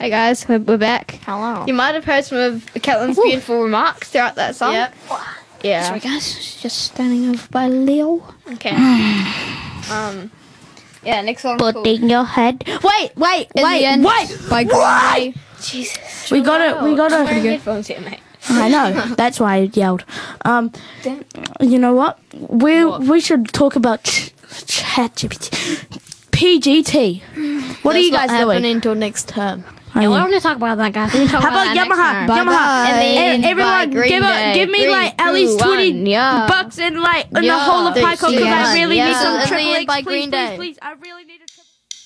Hey guys, we're back. Hello. You might have heard some of Caitlin's beautiful remarks throughout that song. Yep. Yeah. Sorry guys, just standing over by Leo. Okay. Yeah, next song. Putting your head. Wait. By Green Day. Jesus. We got it. I'm wearing headphones here, mate. I know. That's why I yelled. You know what? We should talk about ChatGPT. PGT. What are you guys doing? Until next term. Yeah, we're going to talk about that, guys. How about Yamaha? And then everyone, give me like at least $20 and like in the whole of Pyco because I really need some And triple then X. by Green Day. Please, I really need a